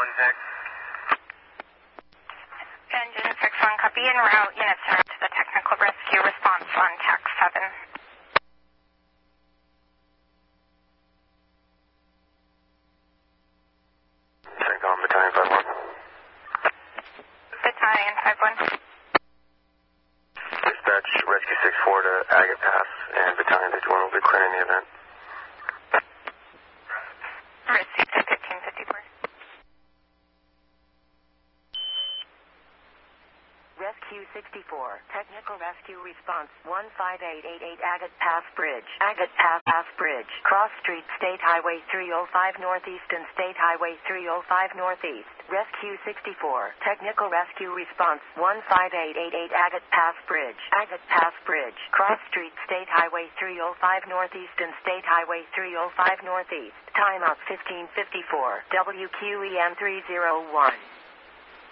Tech. Engine 6-1, copy en route. Units are to the technical rescue response on TAC 7. CENTCOM, Battalion 5-1. Battalion 5-1. Dispatch Rescue 6-4 to Agate Pass, and Battalion 51 will be clearing the event. Received at 1554. Rescue 64, Technical Rescue Response 15888 Agate Pass Bridge. Agate Pass Bridge. Cross Street, State Highway 305 Northeast and State Highway 305 Northeast. Rescue 64, Technical Rescue Response 15888 Agate Pass Bridge. Agate Pass Bridge. Cross Street, State Highway 305 Northeast and State Highway 305 Northeast. Timeout 1554. WQEM 301.